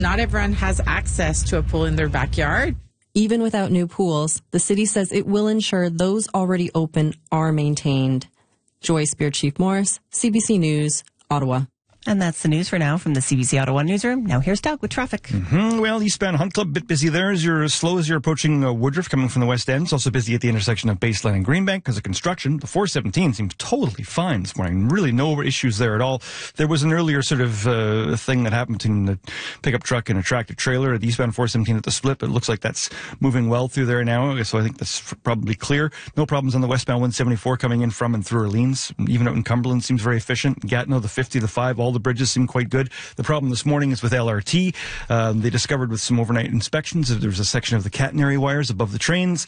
Not everyone has access to a pool in their backyard. Even without new pools, the city says it will ensure those already open are maintained. Joy Spear-Chief Morris, CBC News, Ottawa. And that's the news for now from the CBC Ottawa newsroom. Now here's Doug with traffic. Well, eastbound Hunt Club, bit busy there as you're slow as you're approaching Woodruff coming from the west end. It's also busy at the intersection of Baseline and Greenbank because of construction. The 417 seems totally fine this morning. Really no issues there at all. There was an earlier sort of thing that happened between the pickup truck and a tractor trailer at the eastbound 417 at the split, but it looks like that's moving well through there now. So I think that's probably clear. No problems on the westbound 174 coming in from and through Orleans. Even out in Cumberland seems very efficient. Gatineau, the 50, the 5, all the bridges seem quite good. The problem this morning is with LRT. They discovered with some overnight inspections that there's a section of the catenary wires above the trains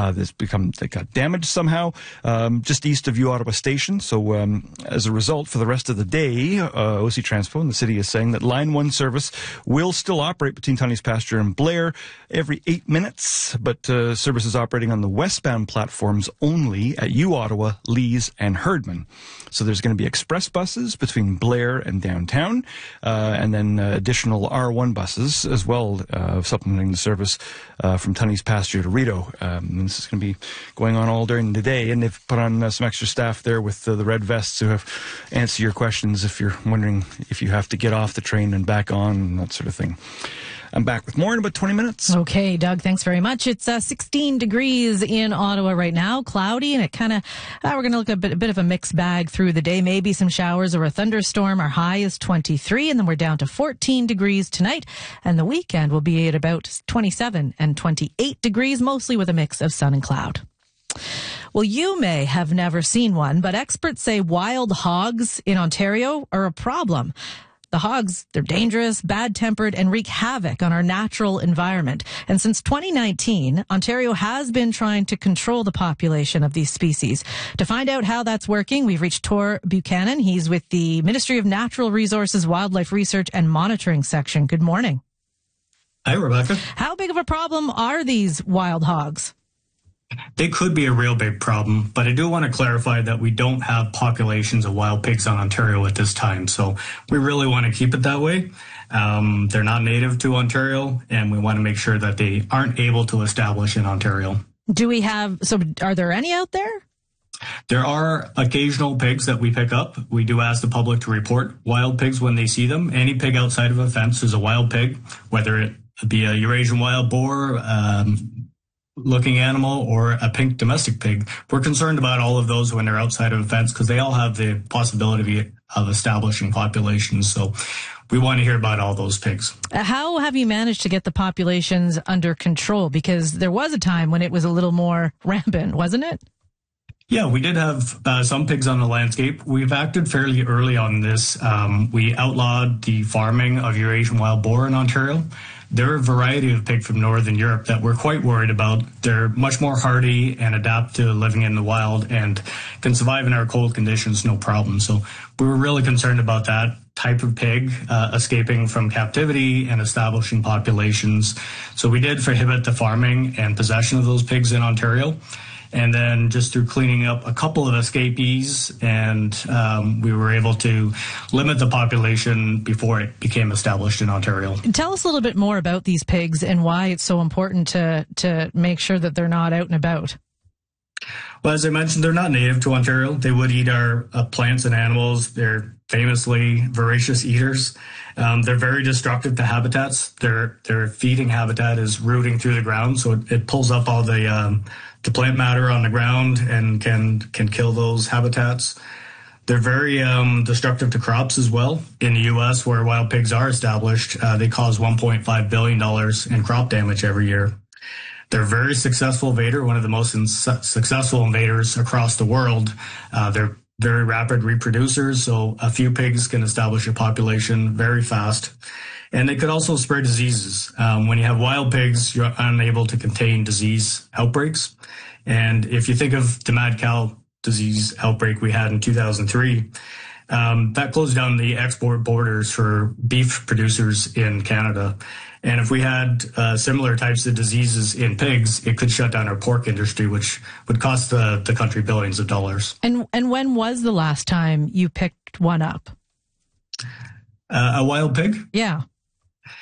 that got damaged somehow just east of U-Ottawa Station. So as a result, for the rest of the day, OC Transpo and the city is saying that Line 1 service will still operate between Tunney's Pasture and Blair every 8 minutes, but service is operating on the westbound platforms only at U-Ottawa, Lees, and Herdman. So there's going to be express buses between Blair and downtown, and then additional R1 buses as well, supplementing the service from Tunney's Pasture to Rideau. This is going to be going on all during the day, and they've put on some extra staff there with the red vests who have answer your questions if you're wondering if you have to get off the train and back on and that sort of thing. I'm back with more in about 20 minutes. Okay, Doug, thanks very much. It's 16 degrees in Ottawa right now, cloudy, and it kind of, we're going to look at a bit of a mixed bag through the day. Maybe some showers or a thunderstorm. Our high is 23, and then we're down to 14 degrees tonight, and the weekend will be at about 27 and 28 degrees, mostly with a mix of sun and cloud. Well, you may have never seen one, but experts say wild hogs in Ontario are a problem. The hogs, they're dangerous, bad-tempered, and wreak havoc on our natural environment. And since 2019, Ontario has been trying to control the population of these species. To find out how that's working, we've reached Tor Buchanan. He's with the Ministry of Natural Resources, Wildlife Research and Monitoring Section. Good morning. Hi, Rebecca. How big of a problem are these wild hogs? They could be a real big problem, but I do want to clarify that we don't have populations of wild pigs on Ontario at this time, so we really want to keep it that way. They're not native to Ontario, and we want to make sure that they aren't able to establish in Ontario. Are there any out there? There are occasional pigs that we pick up. We do ask the public to report wild pigs when they see them. Any pig outside of a fence is a wild pig, whether it be a Eurasian wild boar, looking animal, or a pink domestic pig. We're concerned about all of those when they're outside of a fence because they all have the possibility of establishing populations. So we want to hear about all those pigs. How have you managed to get the populations under control? Because there was a time when it was a little more rampant, wasn't it? Yeah, we did have some pigs on the landscape. We've acted fairly early on this. We outlawed the farming of Eurasian wild boar in Ontario. There are a variety of pig from Northern Europe that we're quite worried about. They're much more hardy and adapt to living in the wild and can survive in our cold conditions, no problem. So we were really concerned about that type of pig escaping from captivity and establishing populations. So we did prohibit the farming and possession of those pigs in Ontario. And then just through cleaning up a couple of escapees, and we were able to limit the population before it became established in Ontario. Tell us a little bit more about these pigs and why it's so important to make sure that they're not out and about. Well, as I mentioned, they're not native to Ontario. They would eat our plants and animals. They're famously voracious eaters. They're very destructive to habitats. Their feeding habitat is rooting through the ground, so it pulls up all the plant matter on the ground and can kill those habitats. They're very destructive to crops as well. In the U.S., where wild pigs are established, they cause $1.5 billion in crop damage every year. They're a very successful invader, one of the most successful invaders across the world. They're very rapid reproducers, so a few pigs can establish a population very fast. And they could also spread diseases. When you have wild pigs, you're unable to contain disease outbreaks. And if you think of the mad cow disease outbreak we had in 2003, that closed down the export borders for beef producers in Canada. And if we had similar types of diseases in pigs, it could shut down our pork industry, which would cost the country billions of dollars. And when was the last time you picked one up? A wild pig? Yeah.